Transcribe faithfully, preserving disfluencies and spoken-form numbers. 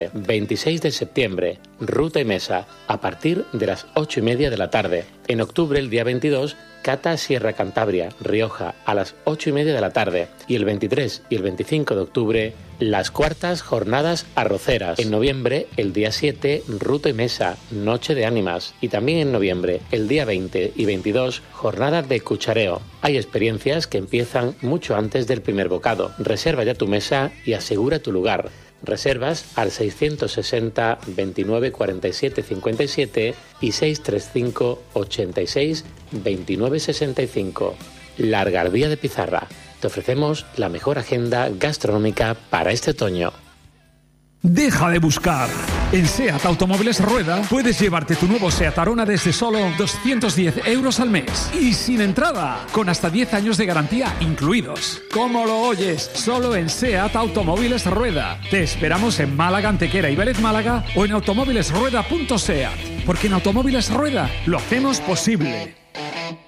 septiembre, veintiséis de septiembre, ruta y mesa, a partir de las ocho y media de la tarde. En octubre, el día veintidós, cata Sierra Cantabria, Rioja, a las ocho y media de la tarde. Y el veintitrés y el veinticinco de octubre, las cuartas jornadas arroceras. En noviembre, el día siete, ruta y mesa, noche de ánimas. Y también en noviembre, el día veinte y veintidós, jornada de cuchareo. Hay experiencias que empiezan mucho antes del primer bocado. Reserva ya tu mesa y asegura tu lugar. Reservas al seiscientos sesenta, veintinueve, cuarenta y siete, cincuenta y siete y seiscientos treinta y cinco, ochenta y seis, veintinueve, sesenta y cinco. La Algardía de Pizarra. Te ofrecemos la mejor agenda gastronómica para este otoño. Deja de buscar. En SEAT Automóviles Rueda puedes llevarte tu nuevo SEAT Arona desde solo doscientos diez euros al mes y sin entrada, con hasta diez años de garantía incluidos. ¿Cómo lo oyes? Solo en SEAT Automóviles Rueda. Te esperamos en Málaga, Antequera y Vélez Málaga o en automóviles rueda punto seat, porque en Automóviles Rueda lo hacemos posible.